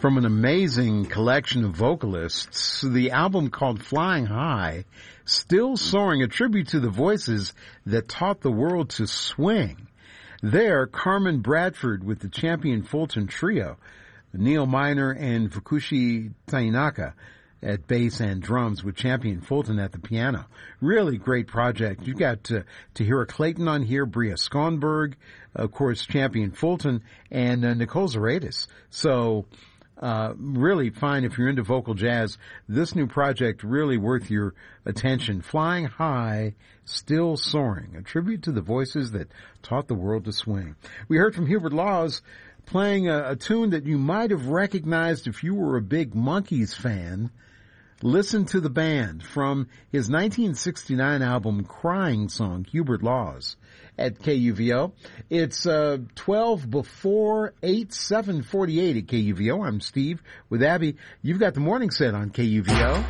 from an amazing collection of vocalists. The album called Flying High, Still Soaring, a tribute to the voices that taught the world to swing. There, Carmen Bradford with the Champion Fulton Trio, Neil Miner and Fukushi Tainaka at bass and drums with Champion Fulton at the piano. Really great project. You got Tahira Clayton on here, Bria Skonberg, of course, Champion Fulton, and Nicole Zaraitis. So, really fine if you're into vocal jazz. This new project really worth your attention. Flying High, Still Soaring, a tribute to the voices that taught the world to swing. We heard from Hubert Laws playing a tune that you might have recognized if you were a big Monkees fan. Listen to the band from his 1969 album Crying Song, Hubert Laws at KUVO. It's 12 before 8, 7:48 at KUVO. I'm Steve with Abby. You've got the morning set on KUVO.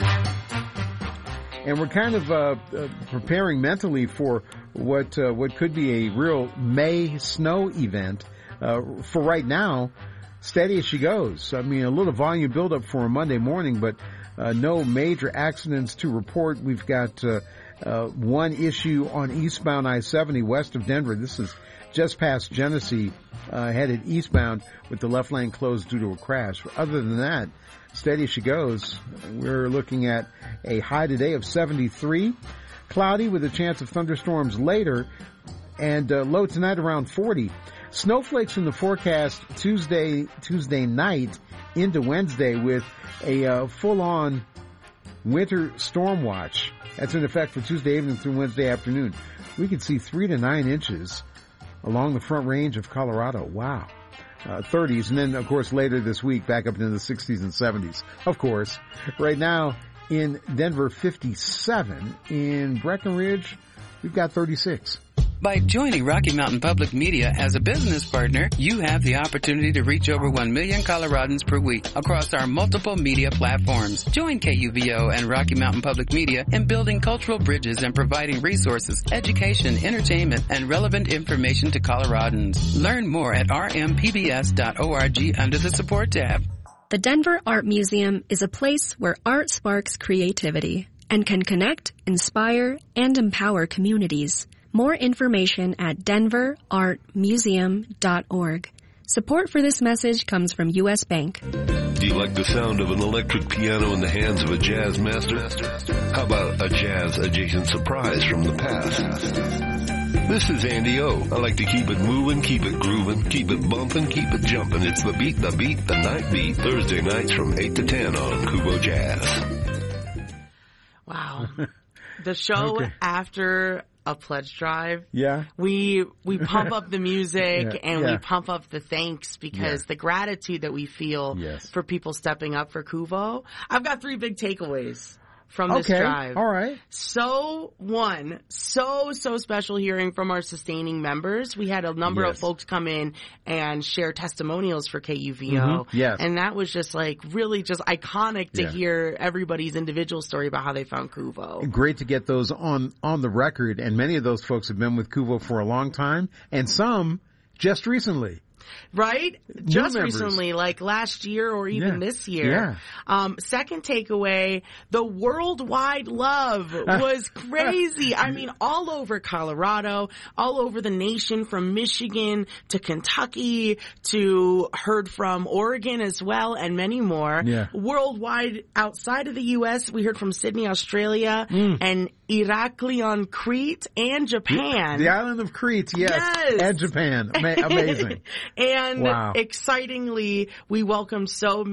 And we're kind of preparing mentally for what could be a real May snow event. For right now, steady as she goes. I mean, a little volume buildup for a Monday morning, but no major accidents to report. We've got one issue on eastbound I-70 west of Denver. This is just past Genesee, headed eastbound with the left lane closed due to a crash. Other than that, steady as she goes. We're looking at a high today of 73. Cloudy with a chance of thunderstorms later, and low tonight around 40. Snowflakes in the forecast Tuesday night into Wednesday with a full-on winter storm watch. That's in effect for Tuesday evening through Wednesday afternoon. We could see 3 to 9 inches along the front range of Colorado. Wow. 30s, and then, of course, later this week, back up into the 60s and 70s. Of course, right now in Denver, 57. In Breckenridge, we've got 36. By joining Rocky Mountain Public Media as a business partner, you have the opportunity to reach over 1 million Coloradans per week across our multiple media platforms. Join KUVO and Rocky Mountain Public Media in building cultural bridges and providing resources, education, entertainment, and relevant information to Coloradans. Learn more at rmpbs.org under the Support tab. The Denver Art Museum is a place where art sparks creativity and can connect, inspire, and empower communities. More information at denverartmuseum.org. Support for this message comes from U.S. Bank. Do you like the sound of an electric piano in the hands of a jazz master? How about a jazz-adjacent surprise from the past? This is Andy O. I like to keep it moving, keep it grooving, keep it bumping, keep it jumping. It's the beat, the night beat. Thursday nights from 8 to 10 on Kubo Jazz. Wow. The show after a pledge drive. Yeah. We pump up the music and we pump up the thanks because the gratitude that we feel for people stepping up for Kuvo. I've got 3 big takeaways from this drive. All right. So special hearing from our sustaining members. We had a number of folks come in and share testimonials for KUVO. Mm-hmm. Yes. And that was just like really just iconic to hear everybody's individual story about how they found Kuvo. Great to get those on the record, and many of those folks have been with Kuvo for a long time, and some just recently. Right? Just recently, like last year or even this year. Yeah. Second takeaway, the worldwide love was crazy. I mean, all over Colorado, all over the nation, from Michigan to Kentucky to heard from Oregon as well, and many more. Yeah. Worldwide, outside of the U.S., we heard from Sydney, Australia, and Irakli on Crete and Japan. The island of Crete, yes. And Japan. Amazing. And excitingly, we welcome so many